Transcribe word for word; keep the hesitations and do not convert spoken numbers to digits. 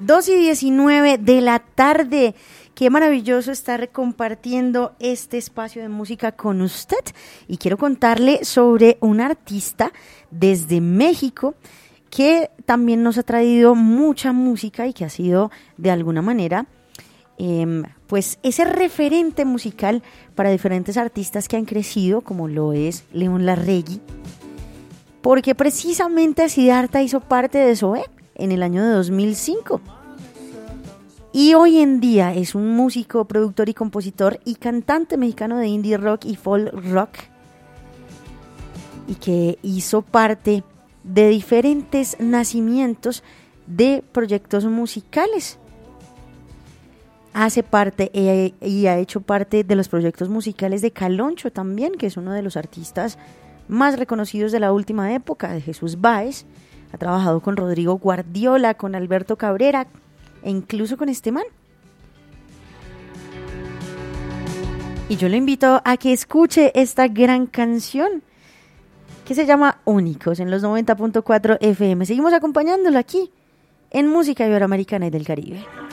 dos y diecinueve de la tarde. Qué maravilloso estar compartiendo este espacio de música con usted. Y quiero contarle sobre un artista desde México que también nos ha traído mucha música y que ha sido de alguna manera eh, pues ese referente musical para diferentes artistas que han crecido, como lo es León Larregui, porque precisamente Siddhartha hizo parte de Zoé en el año de dos mil cinco. Y hoy en día es un músico, productor y compositor y cantante mexicano de indie rock y folk rock, y que hizo parte de diferentes nacimientos de proyectos musicales. Hace parte eh, y ha hecho parte de los proyectos musicales de Caloncho también, que es uno de los artistas más reconocidos de la última época, de Jesús Báez. Ha trabajado con Rodrigo Guardiola, con Alberto Cabrera e incluso con este man. Y yo le invito a que escuche esta gran canción que se llama Únicos en los noventa punto cuatro F M. Seguimos acompañándolo aquí en Música Iberoamericana y del Caribe.